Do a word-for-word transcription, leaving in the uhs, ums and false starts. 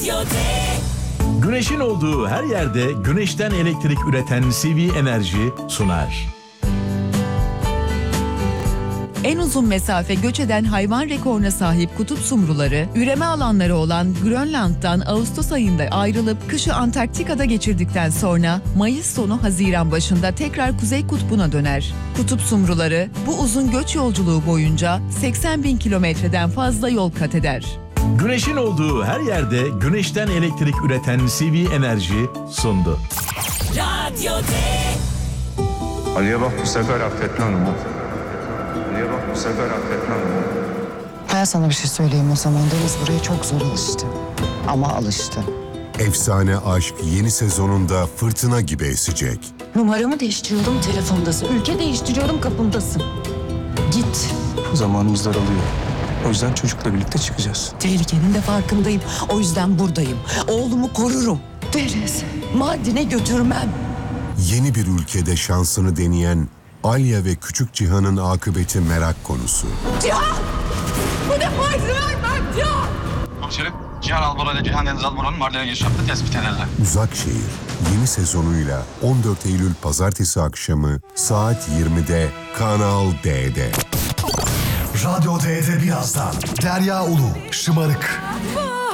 Radyo D. Güneşin olduğu her yerde güneşten elektrik üreten C V Enerji sunar. En uzun mesafe göç eden hayvan rekoruna sahip kutup sumruları, üreme alanları olan Grönland'dan Ağustos ayında ayrılıp kışı Antarktika'da geçirdikten sonra Mayıs sonu Haziran başında tekrar Kuzey Kutbu'na döner. Kutup sumruları bu uzun göç yolculuğu boyunca seksen bin kilometreden fazla yol kat eder. Güneşin olduğu her yerde güneşten elektrik üreten C V Enerji sundu. Radyo D. Ali'ye bak bu sefer affetmem onu. Ali'ye bak bu sefer affetmem onu. Ben sana bir şey söyleyeyim o zaman. Deniz buraya çok zor alıştı. Ama alıştı. Efsane aşk yeni sezonunda fırtına gibi esecek. Numaramı değiştiriyorum, telefondasın. Ülke değiştiriyorum, kapımdasın. Git. Zamanımız daralıyor. O yüzden çocukla birlikte çıkacağız. Tehlikenin de farkındayım. O yüzden buradayım. Oğlumu korurum. Deniz, Mardin'e götürmem. Yeni bir ülkede şansını deneyen Alya ve Küçük Cihan'ın akıbeti merak konusu. Cihan! Bu defa izin vermem Cihan! Komiserim, Cihan Albora ile Cihan Deniz Albora'nın Mardin'e giriş yaptığı tespit edildi. Uzak Şehir yeni sezonuyla on dört Eylül Pazartesi akşamı saat yirmide Kanal D'de. Radyo D'de birazdan Derya Ulu, Şımarık.